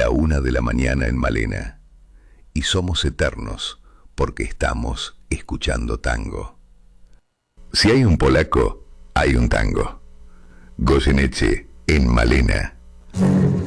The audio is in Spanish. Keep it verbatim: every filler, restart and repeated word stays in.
la una de la mañana en Malena. Y somos eternos porque estamos escuchando tango. Si hay un polaco, hay un tango. Goyeneche en Malena.